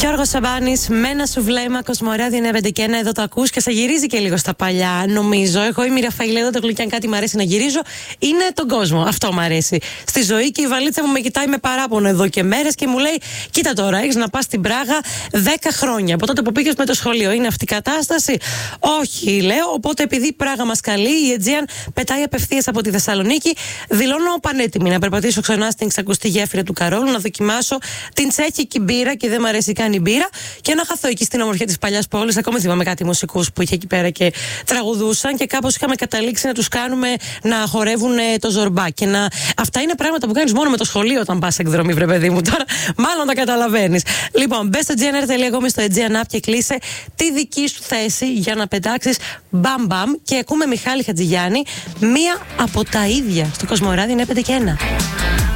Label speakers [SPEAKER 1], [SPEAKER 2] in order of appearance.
[SPEAKER 1] Γιώργος Σαμπάνης, με ένα σουβλέμα, Κοσμοράδιο 951, εδώ το ακούς και σε γυρίζει και λίγο στα παλιά, νομίζω. Εγώ είμαι η Ραφαηλέδα, το γλυκιά, αν κάτι μου αρέσει να γυρίζω, είναι τον κόσμο. Αυτό μου αρέσει στη ζωή και η βαλίτσα μου με κοιτάει με παράπονο εδώ και μέρες και μου λέει: κοίτα τώρα, έχεις να πας στην Πράγα 10 χρόνια. Από τότε που πήγες με το σχολείο, είναι αυτή η κατάσταση? Όχι, λέω. Οπότε επειδή η Πράγα μας καλεί, η Αιτζίαν πετάει απευθείας από τη Θεσσαλονίκη, δηλώνω πανέτοιμη να περπατήσω ξανά στην ξακουστή γέφυρα του Καρόλου, να δοκιμάσω την τσέχικη μπύρα και δεν μου αρέσει καν η μπύρα, και να χαθώ εκεί στην ομορφιά της παλιάς πόλης. Ακόμα θυμάμαι κάτι μουσικούς που είχε εκεί πέρα και τραγουδούσαν και κάπως είχαμε καταλήξει να τους κάνουμε να χορεύουν το ζορμπά. Και αυτά είναι πράγματα που κάνεις μόνο με το σχολείο όταν πας εκδρομή, βρε παιδί μου. Τώρα μάλλον τα καταλαβαίνεις. Λοιπόν, μπες στο gnr.com, στο Aegean App και κλείσε τη δική σου θέση για να πετάξεις μπαμ μπαμ. Και ακούμε Μιχάλη Χατζηγιάννη, μία από τα ίδια στο Κοσμοράδιο 951.